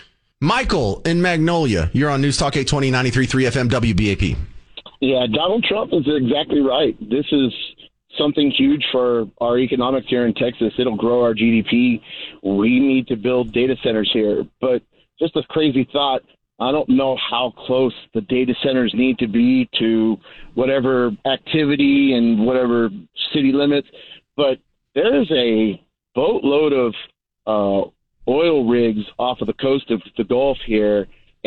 Michael in Magnolia, you're on News Talk eight twenty, ninety-three point three F M, W B A P.
Yeah, Donald Trump is exactly right. This is something huge for our economics here in Texas. It'll grow our G D P. We need to build data centers here. But just a crazy thought, I don't know how close the data centers need to be to whatever activity and whatever city limits, but there is a boatload of uh, oil rigs off of the coast of the Gulf here,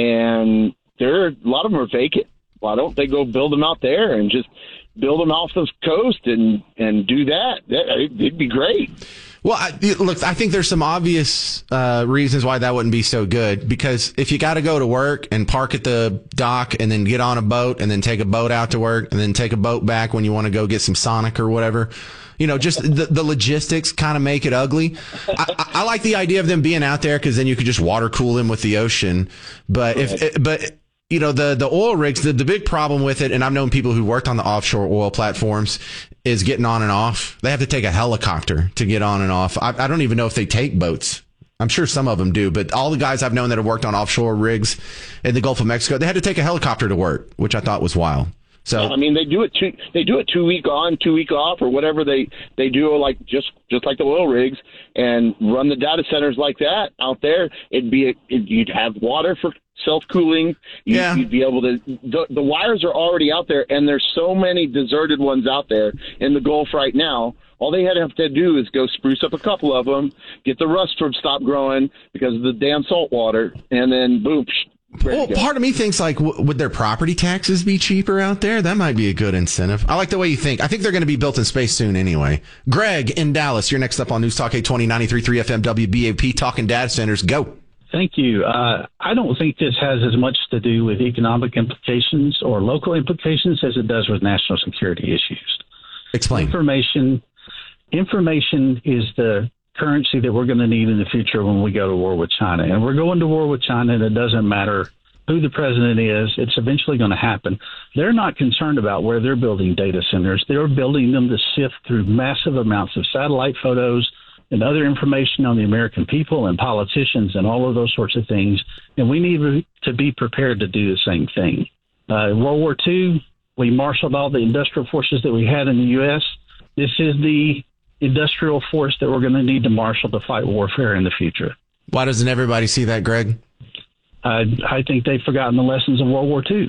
and there are, a lot of them are vacant. Why don't they go build them out there and just build them off the coast and, and do that? that? It'd be great.
Well, I, look, I think there's some obvious uh, reasons why that wouldn't be so good, because if you got to go to work and park at the dock and then get on a boat and then take a boat out to work and then take a boat back when you want to go get some Sonic or whatever, you know, just the, the logistics kind of make it ugly. I, I, I like the idea of them being out there because then you could just water cool them with the ocean. But if, but you know, the, the oil rigs, the, the big problem with it, and I've known people who worked on the offshore oil platforms, is getting on and off. They have to take a helicopter to get on and off. I, I don't even know if they take boats. I'm sure some of them do, but all the guys I've known that have worked on offshore rigs in the Gulf of Mexico, they had to take a helicopter to work, which I thought was wild. So
I mean, they do it two. They do it two week on, two week off, or whatever they they do, like just just like the oil rigs, and run the data centers like that out there. It'd be a, it, you'd have water for self cooling. You'd, yeah. you'd be able to. The, the wires are already out there, and there's so many deserted ones out there in the Gulf right now. All they had to have to do is go spruce up a couple of them, get the rust from stop growing because of the damn salt water, and then boom.
Well, part of me thinks, like, w- would their property taxes be cheaper out there? That might be a good incentive. I like the way you think. I think they're going to be built in space soon anyway. Greg in Dallas, you're next up on News Talk eight twenty, ninety-three point three F M, W B A P, talking data centers. Go.
Thank you. Uh, I don't think this has as much to do with economic implications or local implications as it does with national security issues.
Explain.
Information, information is the currency that we're going to need in the future when we go to war with China. And we're going to war with China, and it doesn't matter who the president is. It's eventually going to happen. They're not concerned about where they're building data centers. They're building them to sift through massive amounts of satellite photos and other information on the American people and politicians and all of those sorts of things. And we need to be prepared to do the same thing. Uh, in World War Two, we marshaled all the industrial forces that we had in the U S. This is the industrial force that we're going to need to marshal to fight warfare in the future.
Why doesn't everybody see that, Greg?
I, I think they've forgotten the lessons of World War Two.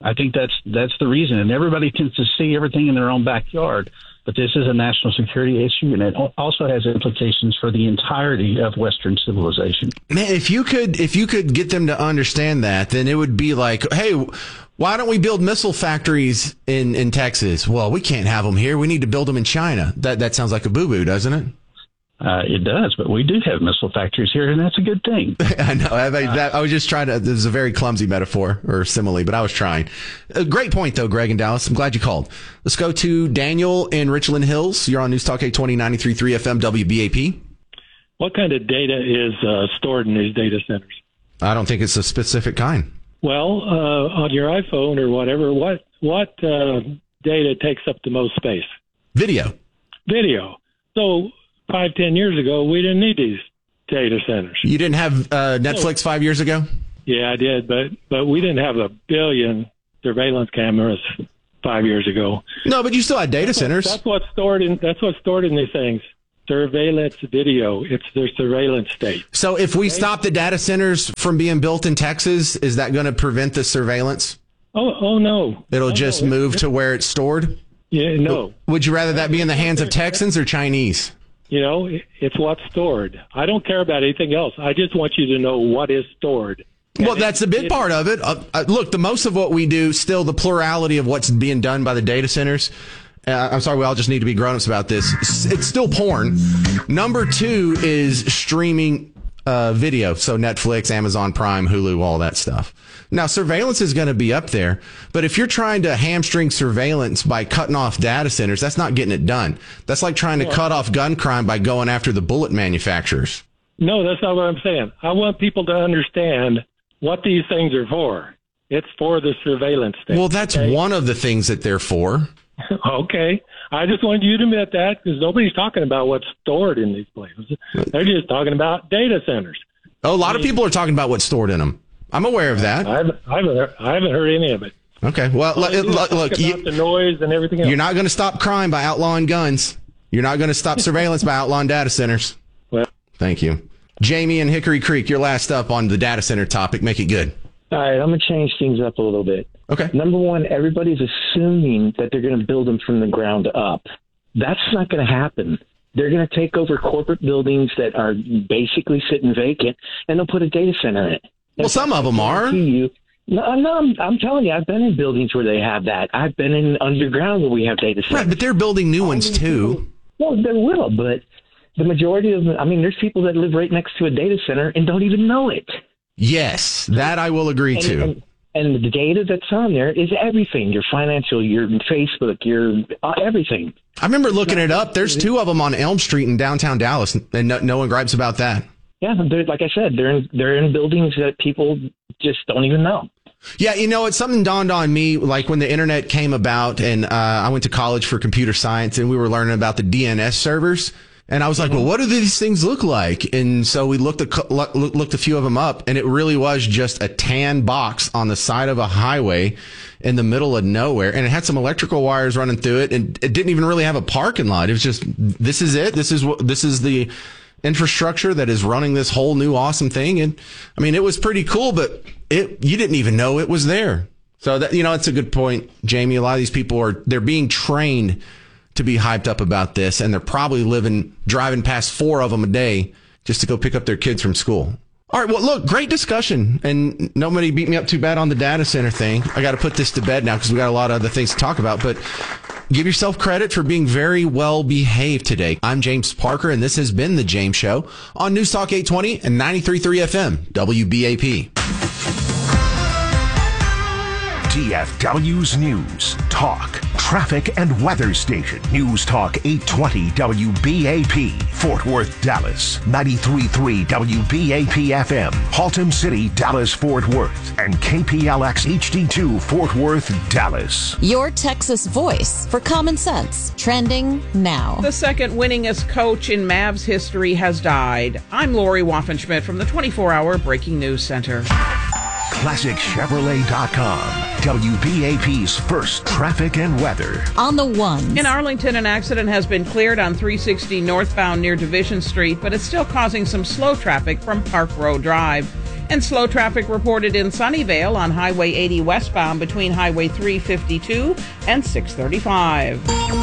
I think that's that's the reason. And everybody tends to see everything in their own backyard. But this is a national security issue, and it also has implications for the entirety of Western civilization.
Man, if you could, if you could get them to understand that, then it would be like, hey, why don't we build missile factories in, in Texas? Well, we can't have them here. We need to build them in China. That that sounds like a boo-boo, doesn't it?
Uh, it does, but we do have missile factories here, and that's a good thing.
I know. I, that, I was just trying to, this is a very clumsy metaphor or simile, but I was trying. A great point, though, Greg in Dallas. I'm glad you called. Let's go to Daniel in Richland Hills. You're on News Talk eight twenty, ninety-three point three F M, W B A P.
What kind of data is uh, stored in these data centers?
I don't think it's a specific kind.
Well, uh, on your iPhone or whatever, what, what uh, data takes up the most space?
Video.
Video. So, Five, ten years ago, we didn't need these data centers.
You didn't have uh, Netflix five years ago?
Yeah, I did, but but we didn't have a billion surveillance cameras five years ago.
No, but you still had data
that's
centers.
What, that's what's stored in. That's what's stored in these things. Surveillance video. It's their surveillance state.
So if we stop the data centers from being built in Texas, is that going to prevent the surveillance?
Oh, oh no.
It'll
oh,
just
no.
move to where it's stored?
Yeah, no.
Would you rather that be in the hands of Texans or Chinese?
You know, it's what's stored. I don't care about anything else. I just want you to know what is stored.
Well, and that's the big it, part of it. Uh, uh, look, the most of what we do, still the plurality of what's being done by the data centers. Uh, I'm sorry, we all just need to be grown-ups about this. It's, it's still porn. Number two is streaming uh, video. So Netflix, Amazon Prime, Hulu, all that stuff. Now, surveillance is going to be up there, but if you're trying to hamstring surveillance by cutting off data centers, that's not getting it done. That's like trying to cut off gun crime by going after the bullet manufacturers.
No, that's not what I'm saying. I want people to understand what these things are for. It's for the surveillance state.
Well, that's okay? One of the things that they're for.
Okay. I just wanted you to admit that because nobody's talking about what's stored in these places. They're just talking about data centers.
Oh, a lot of people are talking about what's stored in them. I'm aware of that.
I haven't, I haven't, heard, I haven't heard any of it.
Okay. Well,
well
look, look, look
you, the noise and everything else.
You're not going to stop crime by outlawing guns. You're not going to stop surveillance by outlawing data centers.
Well,
thank you. Jamie in Hickory Creek, you're last up on the data center topic. Make it good.
All right, I'm going to change things up a little bit.
Okay.
Number one, everybody's assuming that they're going to build them from the ground up. That's not going to happen. They're going to take over corporate buildings that are basically sitting vacant, and they'll put a data center in it.
Well, some of them are.
You, no, no I'm, I'm telling you, I've been in buildings where they have that. I've been in underground where we have data centers.
Right, but they're building new ones too.
Well, they will, but the majority of them, I mean, there's people that live right next to a data center and don't even know it.
Yes, that I will agree
and,
to.
And, and the data that's on there is everything, your financial, your Facebook, your uh, everything.
I remember looking it up. There's two of them on Elm Street in downtown Dallas, and no, no one gripes about that.
Yeah, like I said, they're in, they're in buildings that people just don't even know.
Yeah, you know, it's something dawned on me, like when the internet came about, and uh, I went to college for computer science, and we were learning about the D N S servers. And I was like, well, what do these things look like? And so we looked a, looked a few of them up, and it really was just a tan box on the side of a highway in the middle of nowhere. And it had some electrical wires running through it, and it didn't even really have a parking lot. It was just, this is it. This is what, this is the infrastructure that is running this whole new awesome thing. And I mean, it was pretty cool, but it, you didn't even know it was there. So that, you know, it's a good point, Jamie. A lot of these people are, they're being trained to be hyped up about this, and they're probably living, driving past four of them a day just to go pick up their kids from school. All right, well, look, great discussion, and nobody beat me up too bad on the data center thing. I got to put this to bed now because we got a lot of other things to talk about, but give yourself credit for being very well behaved today. I'm James Parker, and this has been The James Show on News Talk eight twenty and ninety-three point three F M, W B A P.
D F W's News, Talk, Traffic, and Weather Station. News Talk eight twenty W B A P, Fort Worth, Dallas. ninety-three point three W B A P F M, Haltom City, Dallas, Fort Worth. And K P L X H D two, Fort Worth, Dallas.
Your Texas voice for common sense. Trending now.
The second winningest coach in Mavs history has died. I'm Lori Waffenschmidt from the twenty-four hour Breaking News Center.
Classic Chevrolet dot com, W B A P's first traffic and weather.
On the one.
In Arlington, an accident has been cleared on three sixty northbound near Division Street, but it's still causing some slow traffic from Park Row Drive. And slow traffic reported in Sunnyvale on Highway eighty westbound between Highway three fifty-two and six thirty-five.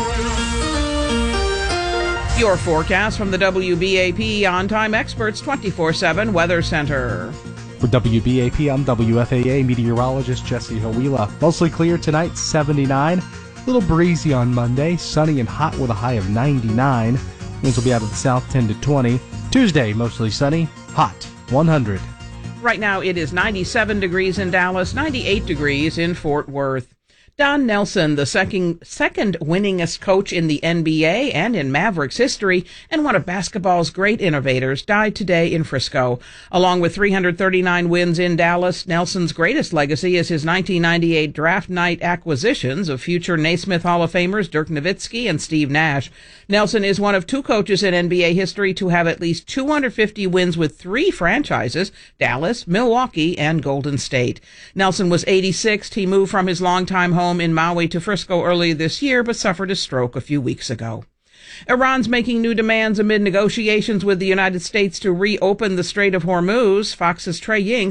Your forecast from the W B A P On-Time Experts twenty-four seven Weather Center.
For W B A P, I'm W F A A meteorologist Jesse Hawila. Mostly clear tonight, seventy-nine. A little breezy on Monday, sunny and hot with a high of ninety-nine. Winds will be out of the south ten to twenty. Tuesday, mostly sunny, hot, one hundred.
Right now it is ninety-seven degrees in Dallas, ninety-eight degrees in Fort Worth. Don Nelson, the second, second winningest coach in the N B A and in Mavericks history, and one of basketball's great innovators, died today in Frisco. Along with three hundred thirty-nine wins in Dallas, Nelson's greatest legacy is his nineteen ninety-eight draft night acquisitions of future Naismith Hall of Famers Dirk Nowitzki and Steve Nash. Nelson is one of two coaches in N B A history to have at least two hundred fifty wins with three franchises, Dallas, Milwaukee, and Golden State. Nelson was eighty-six. He moved from his longtime home in Maui to Frisco early this year, but suffered a stroke a few weeks ago. Iran's making new demands amid negotiations with the United States to reopen the Strait of Hormuz. Fox's Trey Ying